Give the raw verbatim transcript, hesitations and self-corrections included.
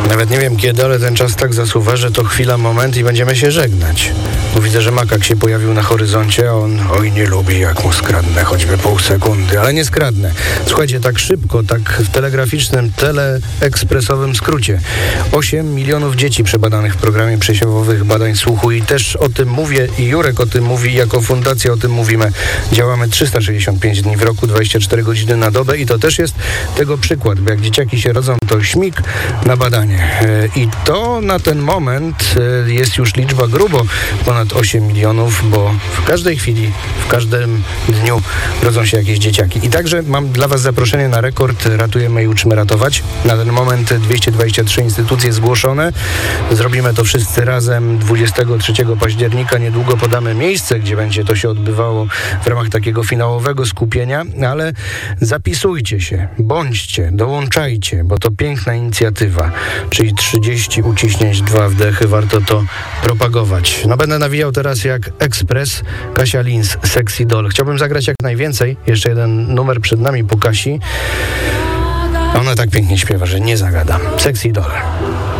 Nawet nie wiem kiedy, ale ten czas tak zasuwa, że to chwila, moment i będziemy się żegnać. Bo widzę, że makak się pojawił na horyzoncie, a on oj nie lubi, jak mu skradnę, choćby pół sekundy, ale nie skradnę. Słuchajcie, tak szybko, tak w telegraficznym, teleekspresowym skrócie. osiem milionów dzieci przebadanych w programie przesiewowych badań słuchu i też o tym mówię i Jurek o tym mówi, jako fundacja o tym mówimy. Działamy trzysta sześćdziesiąt pięć dni w roku, dwadzieścia cztery godziny na dobę i to też jest tego przykład, bo jak dzieciaki się rodzą, to śmig na badanie. I to na ten moment jest już liczba grubo ponad osiem milionów, bo w każdej chwili, w każdym dniu rodzą się jakieś dzieciaki. I także mam dla Was zaproszenie na rekord Ratujemy i Uczmy Ratować. Na ten moment dwieście dwadzieścia trzy instytucje zgłoszone. Zrobimy to wszyscy razem dwudziestego trzeciego października. Niedługo podamy miejsce, gdzie będzie to się odbywało w ramach takiego finałowego skupienia, ale zapisujcie się, bądźcie, dołączajcie, bo to piękna inicjatywa, czyli trzydzieści uciśnięć, dwa wdechy, warto to propagować. No będę nawijał teraz jak ekspres. Kasia Lins, Sexy Doll. Chciałbym zagrać jak najwięcej. Jeszcze jeden numer przed nami po Kasi. Ona tak pięknie śpiewa, że nie zagadam. Sexy Doll.